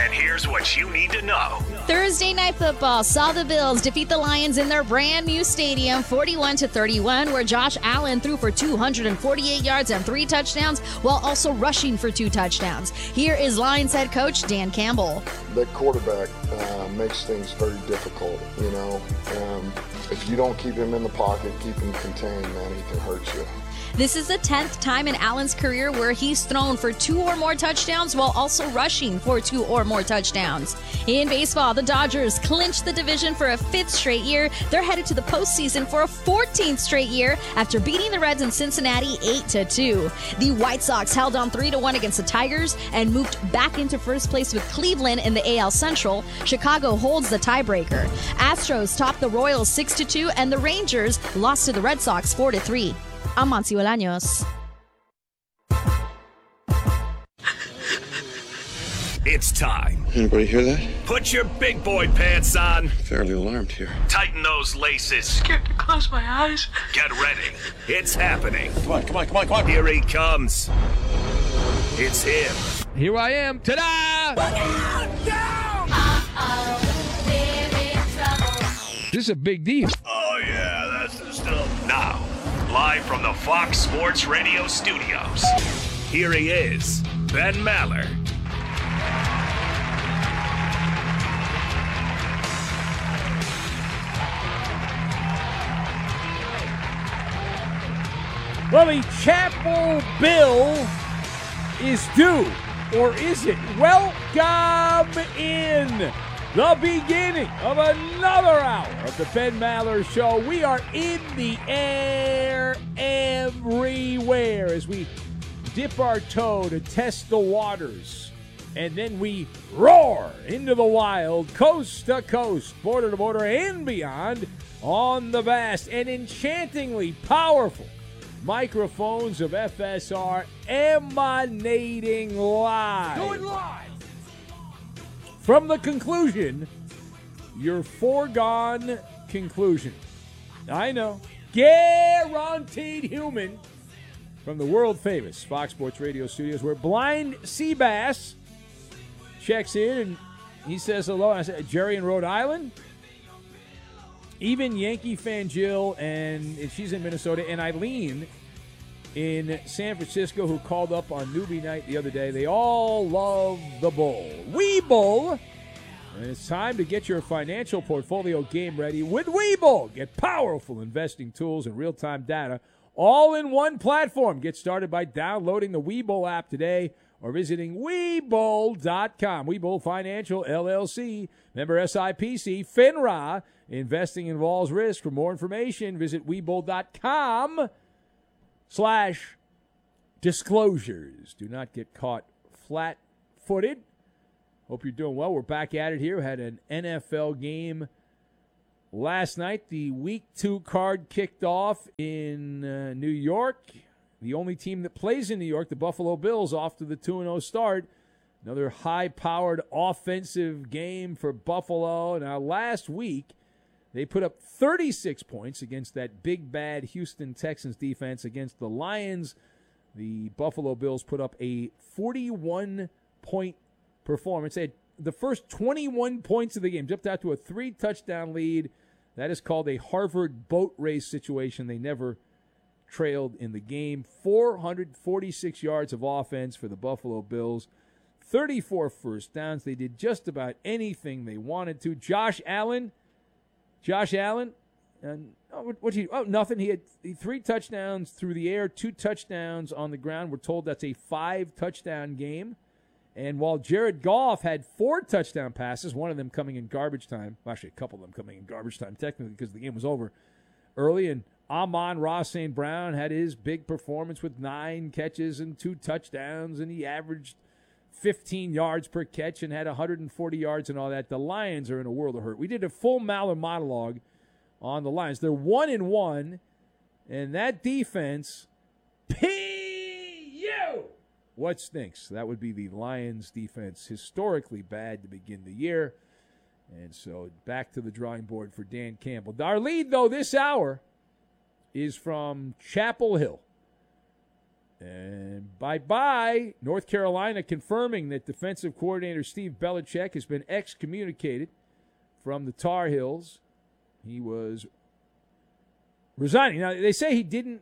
And here's what you need to know. Thursday Night Football saw the Bills defeat the Lions in their brand new stadium 41-31, where Josh Allen threw for 248 yards and 3 touchdowns while also rushing for 2 touchdowns. Here is Lions head coach Dan Campbell. That quarterback makes things very difficult, if you don't keep him in the pocket, keep him contained, man, he can hurt you. This is the 10th time in Allen's career where he's thrown for 2 or more touchdowns while also rushing for 2 or more touchdowns. In baseball, the Dodgers clinched the division for a 5th straight year. They're headed to the postseason for a 14th straight year after beating the Reds in Cincinnati 8-2. The White Sox held on 3-1 against the Tigers and moved back into first place with Cleveland in the AL Central. Chicago holds the tiebreaker. Astros topped the Royals 6-2, and the Rangers lost to the Red Sox 4-3. I'm Monty Bolaños. It's time. Anybody hear that? Put your big boy pants on. Fairly alarmed here. Tighten those laces. Scared to close my eyes. Get ready. It's happening. Come on. Here he comes. It's him. Here I am. Ta-da! Look out! Down! We're in trouble. This is a big deal. Oh, yeah, that's the stuff. Now, live from the Fox Sports Radio studios, here he is, Ben Maller. Well, the Chapel Bill is due, or is it? Welcome in the beginning of another hour of the Ben Maller Show. We are in the air everywhere as we dip our toe to test the waters. And then we roar into the wild, coast to coast, border to border, and beyond on the vast and enchantingly powerful microphones of FSR emanating live. Do it live. From the conclusion, your foregone conclusion. I know. Guaranteed human. From the world famous Fox Sports Radio studios, where Blind Seabass checks in and he says hello. I said, Jerry in Rhode Island. Even Yankee fan Jill, and she's in Minnesota, and Eileen in San Francisco, who called up on newbie night the other day. They all love the Bull. Webull. And it's time to get your financial portfolio game ready with Webull. Get powerful investing tools and real-time data all in one platform. Get started by downloading the Webull app today or visiting Webull.com. Webull Financial, LLC, member SIPC, FINRA. Investing involves risk. For more information, visit Webull.com/disclosures. Do not get caught flat-footed. Hope you're doing well. We're back at it here. Had an NFL game last night. The Week 2 card kicked off in New York. The only team that plays in New York, the Buffalo Bills, off to the 2-0 start. Another high-powered offensive game for Buffalo. Now, last week, they put up 36 points against that big, bad Houston Texans defense. Against the Lions, the Buffalo Bills put up a 41-point performance. They had the first 21 points of the game, jumped out to a 3-touchdown lead. That is called a Harvard boat race situation. They never trailed in the game. 446 yards of offense for the Buffalo Bills. 34 first downs. They did just about anything they wanted to. Josh Allen, nothing. He had 3 touchdowns through the air, 2 touchdowns on the ground. We're told that's a 5-touchdown game. And while Jared Goff had 4 touchdown passes, one of them coming in garbage time, well, actually a couple of them coming in garbage time technically because the game was over early, and Amon-Ra St. Brown had his big performance with 9 catches and 2 touchdowns, and he averaged 15 yards per catch and had 140 yards and all that. The Lions are in a world of hurt. We did a full Maller monologue on the Lions. They're 1-1, and that defense, P.U. What stinks? That would be the Lions defense, historically bad to begin the year. And so back to the drawing board for Dan Campbell. Our lead, though, this hour is from Chapel Hill. And bye-bye. North Carolina confirming that defensive coordinator Steve Belichick has been excommunicated from the Tar Heels. He was resigning. Now, they say he didn't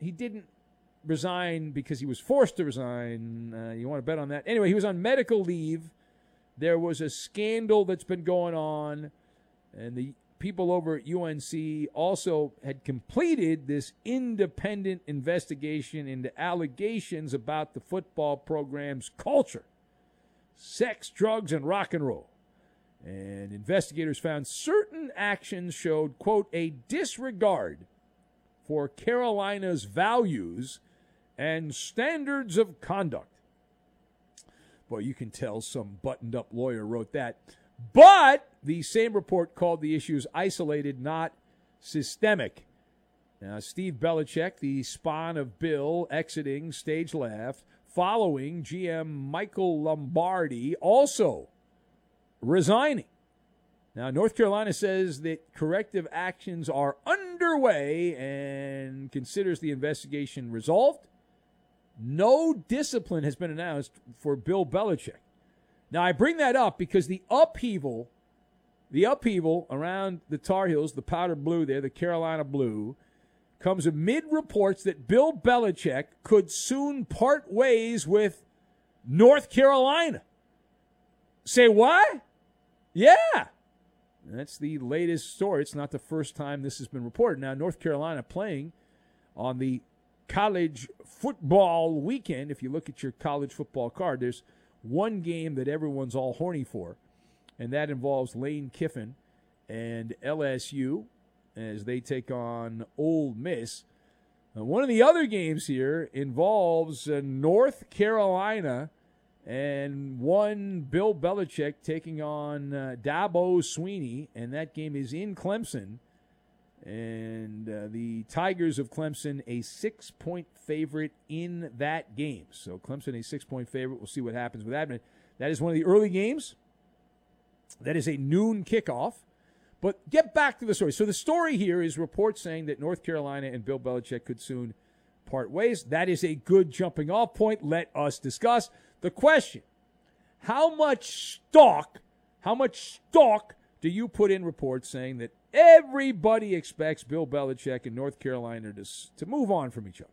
resign because he was forced to resign. You want to bet on that? Anyway, he was on medical leave. There was a scandal that's been going on, and the people over at UNC also had completed this independent investigation into allegations about the football program's culture, sex, drugs, and rock and roll. And investigators found certain actions showed, quote, a disregard for Carolina's values and standards of conduct. Boy, you can tell some buttoned-up lawyer wrote that. But the same report called the issues isolated, not systemic. Now, Steve Belichick, the spawn of Bill, exiting stage left, following GM Michael Lombardi, also resigning. Now, North Carolina says that corrective actions are underway and considers the investigation resolved. No discipline has been announced for Bill Belichick. Now, I bring that up because the upheaval around the Tar Heels, the powder blue there, the Carolina blue, comes amid reports that Bill Belichick could soon part ways with North Carolina. Say what? Yeah. That's the latest story. It's not the first time this has been reported. Now, North Carolina playing on the college football weekend. If you look at your college football card, there's one game that everyone's all horny for, and that involves Lane Kiffin and LSU as they take on Ole Miss. One of the other games here involves North Carolina and one Bill Belichick taking on Dabo Swinney, and that game is in Clemson. And the Tigers of Clemson, a 6-point favorite in that game. So Clemson, a 6-point favorite. We'll see what happens with that. That is one of the early games. That is a noon kickoff. But get back to the story. So the story here is reports saying that North Carolina and Bill Belichick could soon part ways. That is a good jumping off point. Let us discuss the question. How much stock do you put in reports saying that everybody expects Bill Belichick and North Carolina to move on from each other?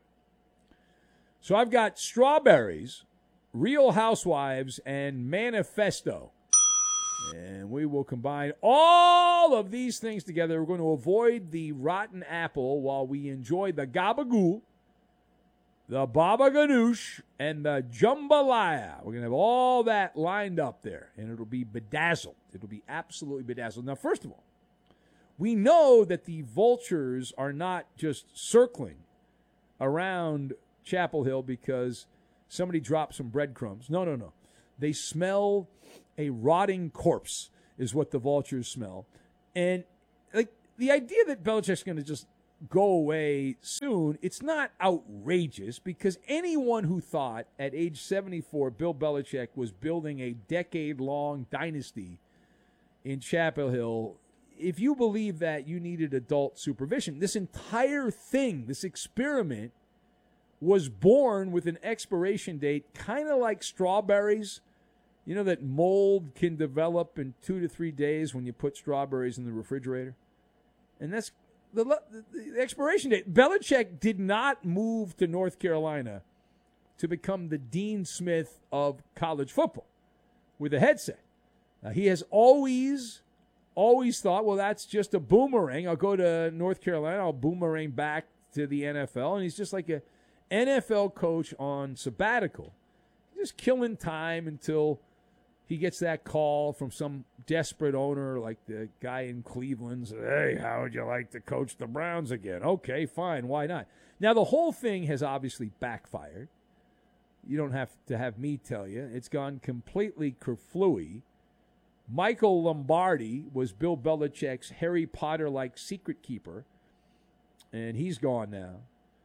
So I've got Strawberries, Real Housewives, and Manifesto. And we will combine all of these things together. We're going to avoid the rotten apple while we enjoy the gabagool, the baba ganoush, and the jambalaya. We're going to have all that lined up there, and it'll be bedazzled. It'll be absolutely bedazzled. Now, first of all, we know that the vultures are not just circling around Chapel Hill because somebody dropped some breadcrumbs. No. They smell a rotting corpse is what the vultures smell. And like the idea that Belichick's going to just go away soon, it's not outrageous because anyone who thought at age 74 Bill Belichick was building a decade-long dynasty in Chapel Hill, if you believe that, you needed adult supervision. This entire thing, this experiment, was born with an expiration date kind of like strawberries. You know that mold can develop in 2 to 3 days when you put strawberries in the refrigerator? And that's the expiration date. Belichick did not move to North Carolina to become the Dean Smith of college football with a headset. Now, he has always thought, well, that's just a boomerang. I'll go to North Carolina. I'll boomerang back to the NFL. And he's just like a NFL coach on sabbatical, just killing time until he gets that call from some desperate owner like the guy in Cleveland. Hey, how would you like to coach the Browns again? Okay, fine. Why not? Now, the whole thing has obviously backfired. You don't have to have me tell you. It's gone completely kerflooey. Michael Lombardi was Bill Belichick's Harry Potter-like secret keeper, and he's gone now.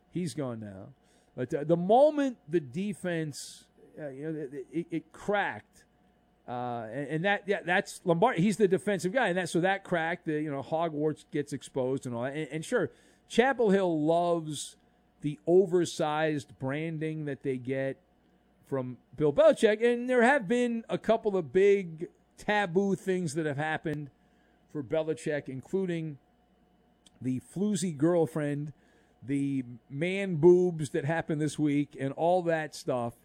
But the moment the defense, it cracked, and that's Lombardi. He's the defensive guy, and that cracked. Hogwarts gets exposed and all that. And sure, Chapel Hill loves the oversized branding that they get from Bill Belichick. And there have been a couple of big taboo things that have happened for Belichick, including the floozy girlfriend, the man boobs that happened this week, and all that stuff.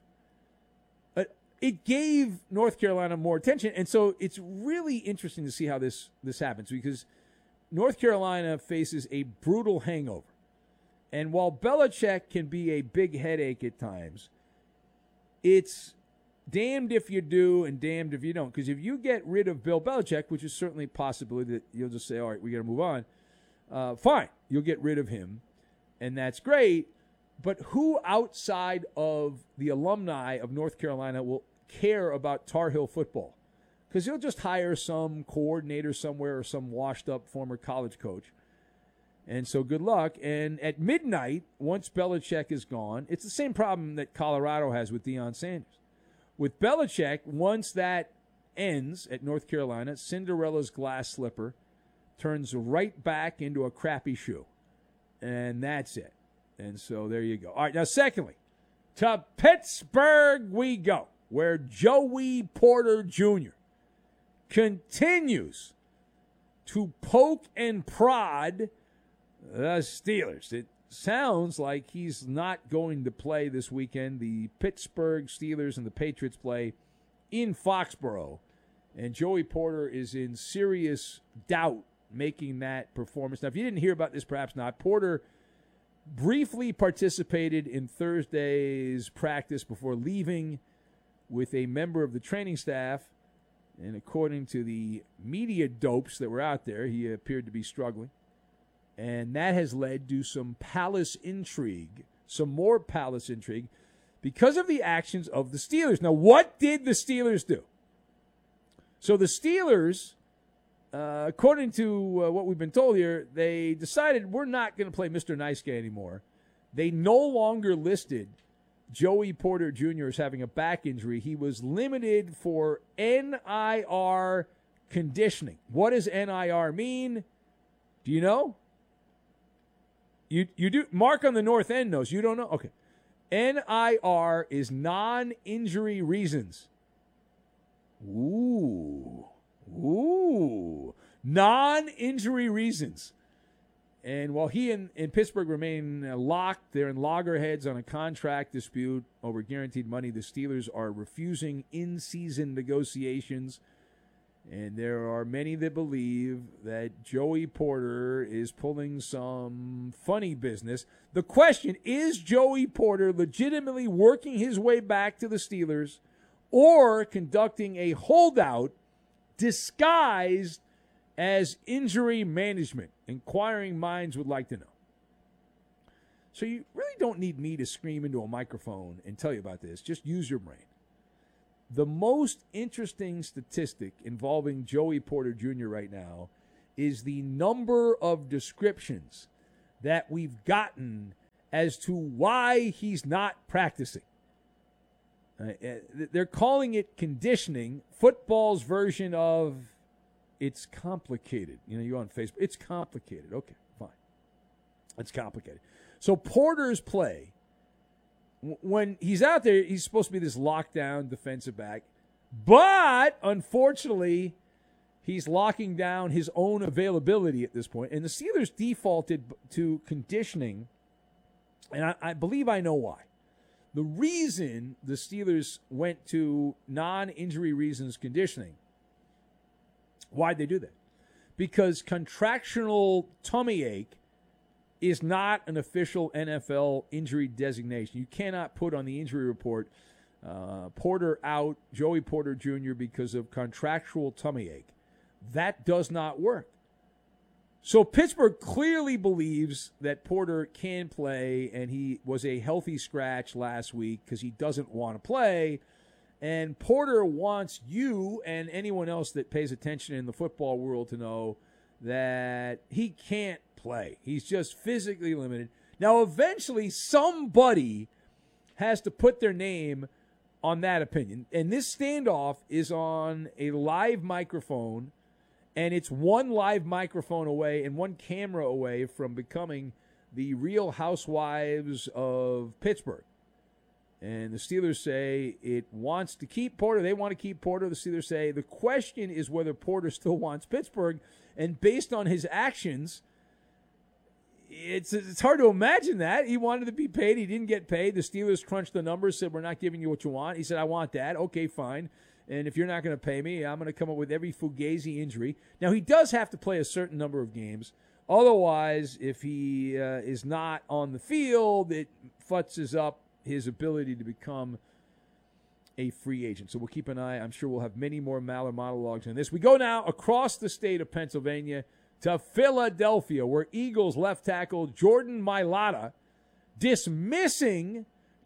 It gave North Carolina more attention, and so it's really interesting to see how this happens, because North Carolina faces a brutal hangover. And while Belichick can be a big headache at times, it's damned if you do and damned if you don't. Because if you get rid of Bill Belichick, which is certainly a possibility that you'll just say, all right, we got to move on, fine, you'll get rid of him, and that's great. But who outside of the alumni of North Carolina will care about Tar Heel football? Because he'll just hire some coordinator somewhere or some washed-up former college coach. And so good luck. And at midnight, once Belichick is gone, it's the same problem that Colorado has with Deion Sanders. With Belichick, once that ends at North Carolina, Cinderella's glass slipper turns right back into a crappy shoe. And that's it. And so there you go. All right, now secondly, to Pittsburgh we go, where Joey Porter Jr. continues to poke and prod the Steelers. It sounds like he's not going to play this weekend. The Pittsburgh Steelers and the Patriots play in Foxborough, and Joey Porter is in serious doubt making that performance. Now, if you didn't hear about this, perhaps not, Porter briefly participated in Thursday's practice before leaving with a member of the training staff, and according to the media dopes that were out there, he appeared to be struggling. And that has led to some palace intrigue, some more palace intrigue, because of the actions of the Steelers. Now, what did the Steelers do? So the Steelers, according to what we've been told here, they decided we're not going to play Mr. Nice Guy anymore. They no longer listed Joey Porter Jr. as having a back injury. He was limited for NIR conditioning. What does NIR mean? Do you know? You do. Mark on the north end knows. You don't know? Okay. NIR is non-injury reasons. Ooh. Non-injury reasons. And while he and Pittsburgh remain locked, they're in loggerheads on a contract dispute over guaranteed money. The Steelers are refusing in-season negotiations. And there are many that believe that Joey Porter is pulling some funny business. The question, is Joey Porter legitimately working his way back to the Steelers or conducting a holdout disguised as injury management? Inquiring minds would like to know. So you really don't need me to scream into a microphone and tell you about this. Just use your brain. The most interesting statistic involving Joey Porter Jr. right now is the number of descriptions that we've gotten as to why he's not practicing. They're calling it conditioning, football's version of it's complicated. You know, you're on Facebook. It's complicated. Okay, fine. It's complicated. So Porter's play, when he's out there, he's supposed to be this lockdown defensive back. But, unfortunately, he's locking down his own availability at this point. And the Steelers defaulted to conditioning, and I believe I know why. The reason the Steelers went to non-injury reasons conditioning, why'd they do that? Because contractional tummy ache is not an official NFL injury designation. You cannot put on the injury report Porter out, Joey Porter Jr. because of contractual tummy ache. That does not work. So Pittsburgh clearly believes that Porter can play, and he was a healthy scratch last week because he doesn't want to play. And Porter wants you and anyone else that pays attention in the football world to know that he can't play. He's just physically limited. Now, eventually, somebody has to put their name on that opinion. And this standoff is on a live microphone, and it's one live microphone away and one camera away from becoming the Real Housewives of Pittsburgh. And the Steelers say it wants to keep Porter. They want to keep Porter. The Steelers say the question is whether Porter still wants Pittsburgh. And based on his actions, it's hard to imagine that. He wanted to be paid. He didn't get paid. The Steelers crunched the numbers, said, we're not giving you what you want. He said, I want that. Okay, fine. And if you're not going to pay me, I'm going to come up with every Fugazi injury. Now, he does have to play a certain number of games. Otherwise, if he is not on the field, it futzes up his ability to become a free agent. So we'll keep an eye. I'm sure we'll have many more Maller monologues on this. We go now across the state of Pennsylvania to Philadelphia, where Eagles left tackle Jordan Mailata dismissing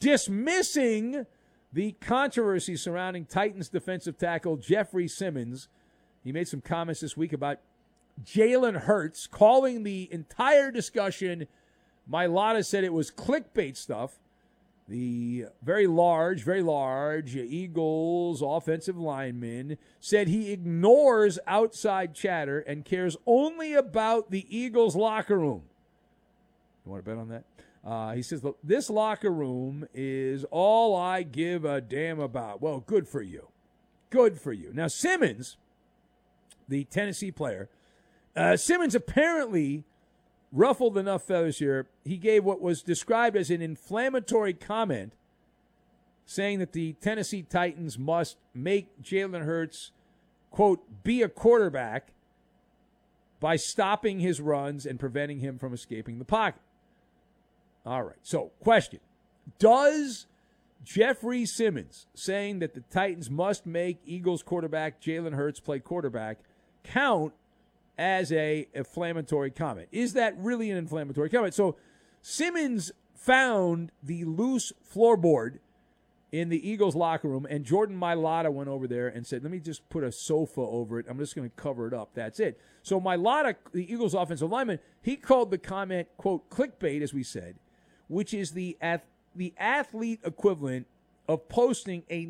the controversy surrounding Titans defensive tackle Jeffrey Simmons. He made some comments this week about Jalen Hurts, calling the entire discussion, Mailata said it was clickbait stuff. The very large Eagles offensive lineman said he ignores outside chatter and cares only about the Eagles locker room. You want to bet on that? He says, look, this locker room is all I give a damn about. Well, good for you. Good for you. Now, Simmons, the Tennessee player, Simmons apparently ruffled enough feathers here. He gave what was described as an inflammatory comment, saying that the Tennessee Titans must make Jalen Hurts, quote, be a quarterback by stopping his runs and preventing him from escaping the pocket. All right, so question. Does Jeffrey Simmons saying that the Titans must make Eagles quarterback Jalen Hurts play quarterback count as a inflammatory comment? Is that really an inflammatory comment? So Simmons found the loose floorboard in the Eagles locker room, and Jordan Mailata went over there and said, let me just put a sofa over it. I'm just going to cover it up. That's it. So Mailata, the Eagles offensive lineman, he called the comment, quote, clickbait, as we said, which is the athlete equivalent of posting a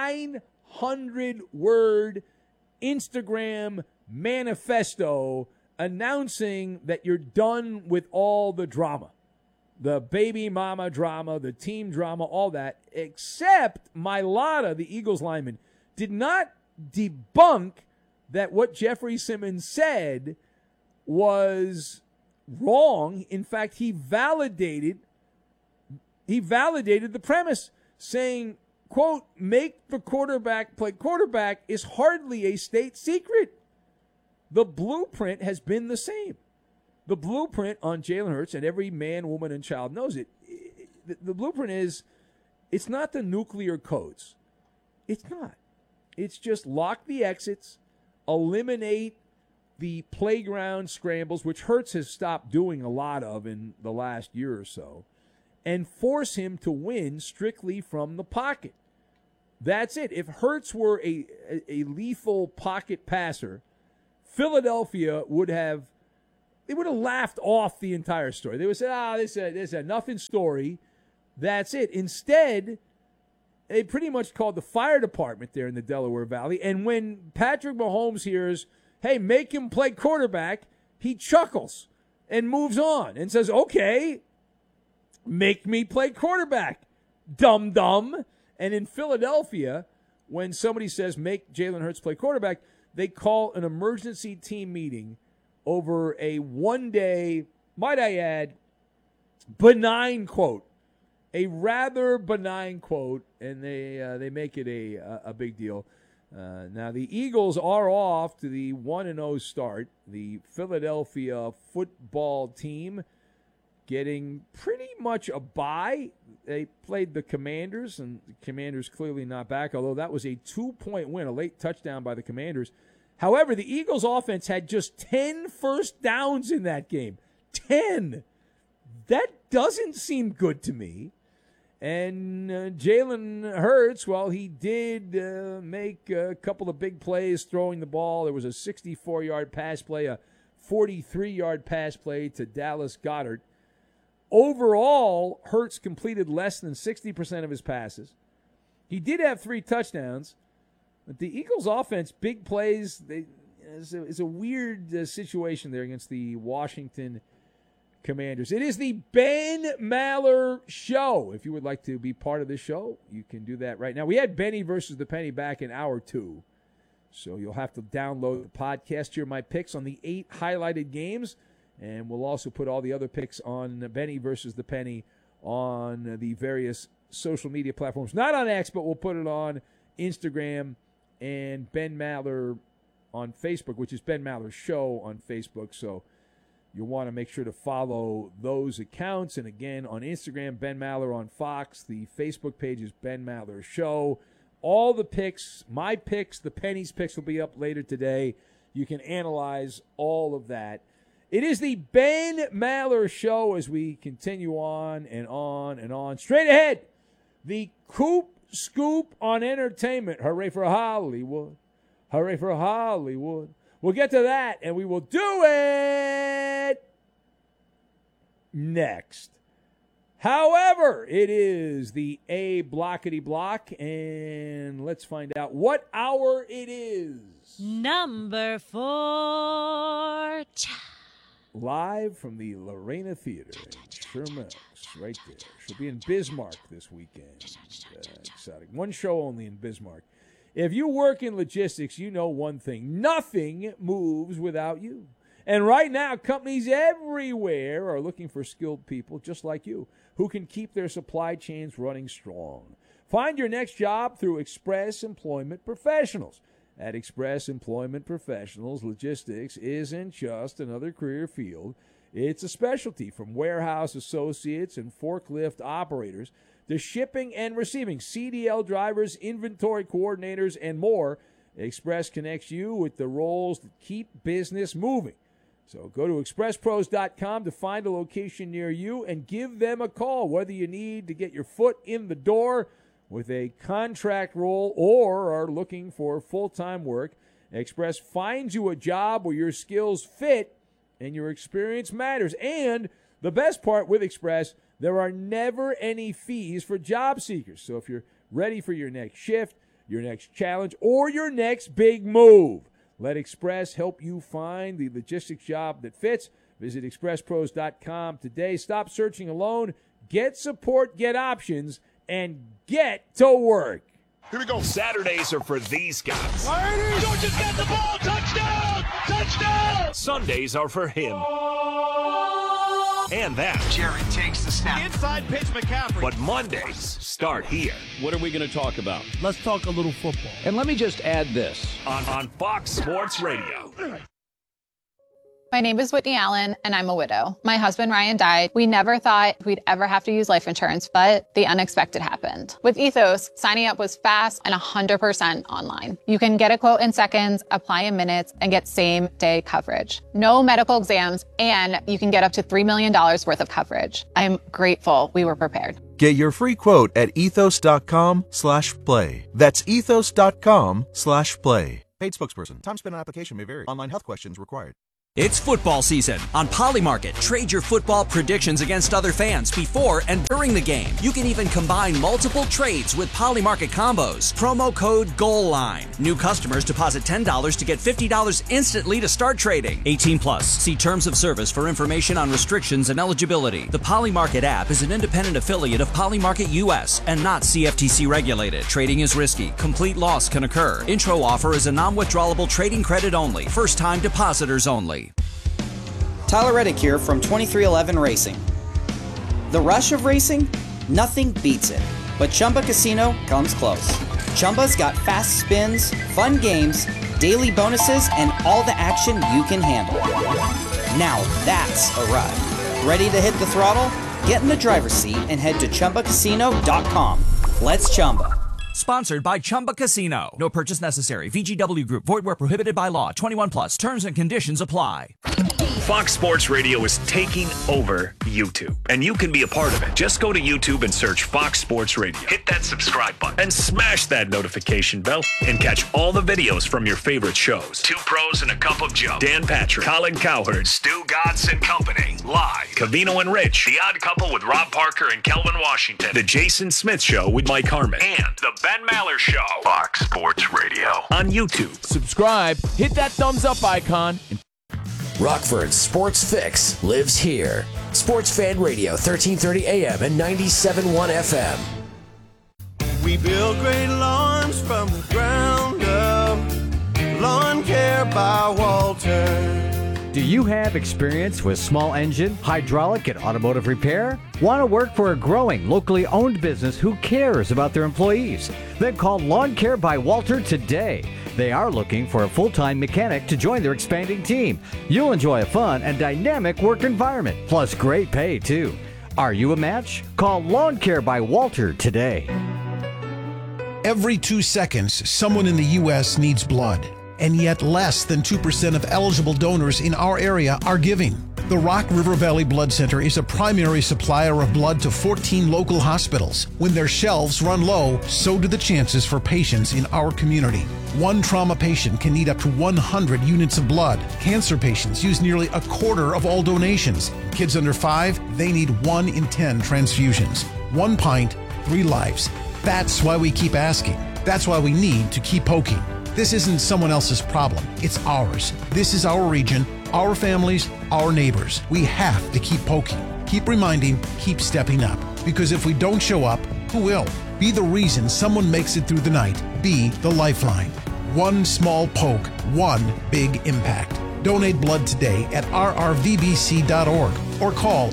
900-word Instagram manifesto announcing that you're done with all the drama, the baby mama drama, the team drama, all that, except Mailata, the Eagles lineman, did not debunk that what Jeffrey Simmons said was wrong. In fact, he validated the premise, saying, quote, make the quarterback play quarterback is hardly a state secret. The blueprint has been the same. The blueprint on Jalen Hurts, and every man, woman, and child knows it. The blueprint is, it's not the nuclear codes. It's not. It's just lock the exits, eliminate the playground scrambles, which Hurts has stopped doing a lot of in the last year or so, and force him to win strictly from the pocket. That's it. If Hurts were a lethal pocket passer, Philadelphia would have laughed off the entire story. They would say, this is a nothing story. That's it. Instead, they pretty much called the fire department there in the Delaware Valley. And when Patrick Mahomes hears, hey, make him play quarterback, he chuckles and moves on and says, okay, make me play quarterback, dum-dum. And in Philadelphia, when somebody says make Jalen Hurts play quarterback, they call an emergency team meeting over a one-day, might I add, benign quote. A rather benign quote, and they make it a big deal. Now, the Eagles are off to the 1-0 start. The Philadelphia football team getting pretty much a bye. They played the Commanders, and the Commanders clearly not back, although that was a 2-point win, a late touchdown by the Commanders. However, the Eagles' offense had just 10 first downs in that game. 10. That doesn't seem good to me. And Jalen Hurts, well, he did make a couple of big plays throwing the ball. There was a 64-yard pass play, a 43-yard pass play to Dallas Goedert. Overall, Hurts completed less than 60% of his passes. He did have 3 touchdowns. But the Eagles' offense, big plays, is a weird situation there against the Washington Commanders. It is the Ben Maller Show. If you would like to be part of this show, you can do that right now. We had Benny versus the Penny back in hour 2. So you'll have to download the podcast, hear my picks on the 8 highlighted games. And we'll also put all the other picks on Benny versus the Penny on the various social media platforms. Not on X, but we'll put it on Instagram and Ben Maller on Facebook, which is Ben Maller Show on Facebook. So you'll want to make sure to follow those accounts. And again, on Instagram, Ben Maller on Fox. The Facebook page is Ben Maller Show. All the picks, my picks, the Penny's picks will be up later today. You can analyze all of that. It is the Ben Maller Show as we continue on and on and on. Straight ahead, the Coop Scoop on entertainment. Hooray for Hollywood. Hooray for Hollywood. We'll get to that, and we will do it next. However, it is the A Blockety Block, and let's find out what hour it is. Number 4. Live from the Lorena Theater in Sherman Oaks, right there. She'll be in Bismarck this weekend. Exciting. One show only in Bismarck. If you work in logistics, you know one thing. Nothing moves without you. And right now, companies everywhere are looking for skilled people just like you who can keep their supply chains running strong. Find your next job through Express Employment Professionals. At Express Employment Professionals, logistics isn't just another career field. It's a specialty from warehouse associates and forklift operators to shipping and receiving, CDL drivers, inventory coordinators, and more. Express connects you with the roles that keep business moving. So go to expresspros.com to find a location near you and give them a call, whether you need to get your foot in the door with a contract role or are looking for full-time work. Express finds you a job where your skills fit and your experience matters. And the best part with Express, there are never any fees for job seekers. So if you're ready for your next shift, your next challenge, or your next big move, let Express help you find the logistics job that fits. Visit expresspros.com today. Stop searching alone. Get support, get options, and get to work. Here we go. Saturdays are for these guys. Georgia's got the ball. Touchdown! Touchdown! Sundays are for him. And that. Jared takes the snap. Inside pitch, McCaffrey. But Mondays start here. What are we going to talk about? Let's talk a little football. And let me just add this. On Fox Sports Radio. My name is Whitney Allen, and I'm a widow. My husband, Ryan, died. We never thought we'd ever have to use life insurance, but the unexpected happened. With Ethos, signing up was fast and 100% online. You can get a quote in seconds, apply in minutes, and get same-day coverage. No medical exams, and you can get up to $3 million worth of coverage. I'm grateful we were prepared. Get your free quote at ethos.com/play. That's ethos.com/play. Paid spokesperson. Time spent on application may vary. Online health questions required. It's football season. On Polymarket, trade your football predictions against other fans before and during the game. You can even combine multiple trades with Polymarket combos. Promo code GOALLINE. New customers deposit $10 to get $50 instantly to start trading. 18 plus. See terms of service for information on restrictions and eligibility. The Polymarket app is an independent affiliate of Polymarket US and not CFTC regulated. Trading is risky. Complete loss can occur. Intro offer is a non-withdrawable trading credit only. First time depositors only. Tyler Reddick here from 2311 Racing. The rush of racing? Nothing beats it. But Chumba Casino comes close. Chumba's got fast spins, fun games, daily bonuses, and all the action you can handle. Now that's a ride. Ready to hit the throttle? Get in the driver's seat and head to ChumbaCasino.com. Let's Chumba. Sponsored by Chumba Casino. No purchase necessary. VGW Group. Void where prohibited by law. 21 plus. Terms and conditions apply. Fox Sports Radio is taking over YouTube, and you can be a part of it. Just go to YouTube and search Fox Sports Radio. Hit that subscribe button and smash that notification bell and catch all the videos from your favorite shows. Two Pros and a Cup of Joe. Dan Patrick, Colin Cowherd, Stu Godson and Company. Live. Covino and Rich. The Odd Couple with Rob Parker and Kelvin Washington. The Jason Smith Show with Mike Harmon. And the Ben Maller Show. Fox Sports Radio. On YouTube. Subscribe, hit that thumbs up icon. Rockford's Sports Fix lives here. Sports Fan Radio, 1330 AM and 97.1 FM. We build great lawns from the ground up. Lawn Care by Walter. Do you have experience with small engine, hydraulic, and automotive repair? Want to work for a growing, locally owned business who cares about their employees? Then call Lawn Care by Walter today. They are looking for a full-time mechanic to join their expanding team. You'll enjoy a fun and dynamic work environment, plus great pay, too. Are you a match? Call Lawn Care by Walter today. Every 2 seconds, someone in the U.S. needs blood. And yet less than 2% of eligible donors in our area are giving. The Rock River Valley Blood Center is a primary supplier of blood to 14 local hospitals. When their shelves run low, so do the chances for patients in our community. One trauma patient can need up to 100 units of blood. Cancer patients use nearly a quarter of all donations. Kids under 5, they need 1 in 10 transfusions. 1 pint, 3 lives. That's why we keep asking. That's why we need to keep poking. This isn't someone else's problem. It's ours. This is our region, our families, our neighbors. We have to keep poking, keep reminding, keep stepping up. Because if we don't show up, who will? Be the reason someone makes it through the night. Be the lifeline. One small poke, one big impact. Donate blood today at rrvbc.org or call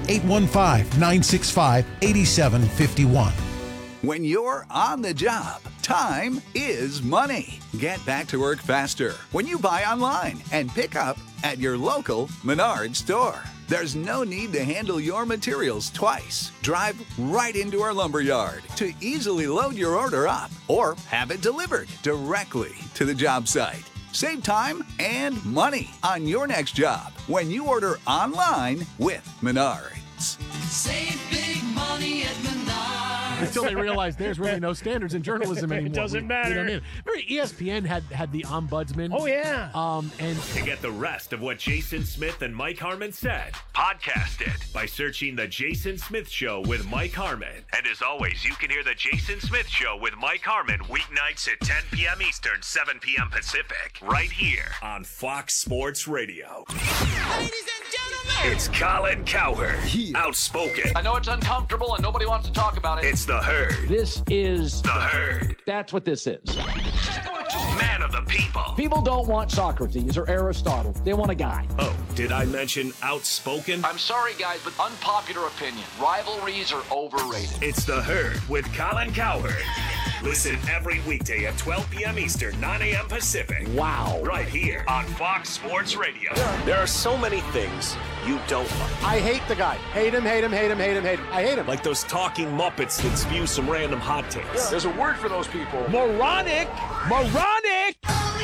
815-965-8751. When you're on the job, time is money. Get back to work faster when you buy online and pick up at your local Menards store. There's no need to handle your materials twice. Drive right into our lumber yard to easily load your order up or have it delivered directly to the job site. Save time and money on your next job when you order online with Menards. Save big money at Menards. Until they realize there's really no standards in journalism anymore. It doesn't matter. Remember, ESPN had the ombudsman. Oh, yeah. And to get the rest of what Jason Smith and Mike Harmon said, podcast it by searching The Jason Smith Show with Mike Harmon. And as always, you can hear The Jason Smith Show with Mike Harmon weeknights at 10 p.m. Eastern, 7 p.m. Pacific, right here on Fox Sports Radio. Ladies and gentlemen, it's Colin Cowherd, outspoken. I know it's uncomfortable and nobody wants to talk about it. It's The Herd. This is The Herd. That's what this is. Man of the people. People don't want Socrates or Aristotle. They want a guy. Oh, did I mention outspoken? I'm sorry, guys, but unpopular opinion. Rivalries are overrated. It's The Herd with Colin Cowherd. Listen every weekday at 12 p.m. Eastern, 9 a.m. Pacific. Wow. Right here on Fox Sports Radio. There are so many things you don't like. I hate the guy. Hate him, hate him, hate him, hate him, hate him. I hate him. Like those talking Muppets that spew some random hot takes. Yeah. There's a word for those people. Moronic! Moronic!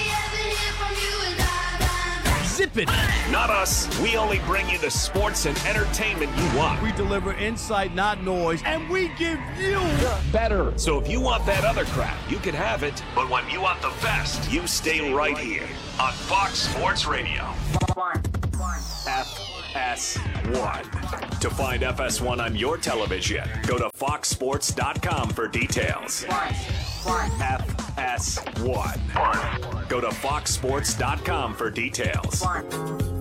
Zip it! Not us. We only bring you the sports and entertainment you want. We deliver insight, not noise, and we give you better. So if you want that other crap, you can have it. But when you want the best, you stay right here on Fox Sports Radio. FS1. To find FS1 on your television, go to foxsports.com for details. FS1. Go to foxsports.com for details.